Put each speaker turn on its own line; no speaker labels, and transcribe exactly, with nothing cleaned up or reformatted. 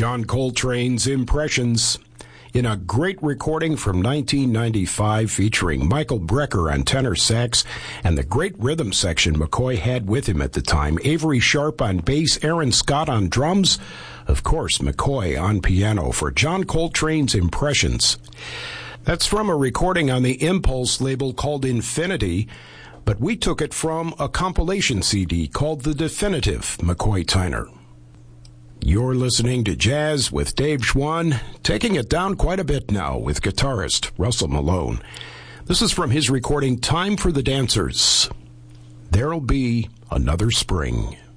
John Coltrane's Impressions, in a great recording from nineteen ninety-five featuring Michael Brecker on tenor sax and the great rhythm section McCoy had with him at the time, Avery Sharp on bass, Aaron Scott on drums, of course McCoy on piano for John Coltrane's Impressions. That's from a recording on the Impulse label called Infinity, but we took it from a compilation C D called The Definitive McCoy Tyner. You're listening to Jazz with Dave Schwann, taking it down quite a bit now with guitarist Russell Malone. This is from his recording Time for the Dancers. There'll Be Another Spring.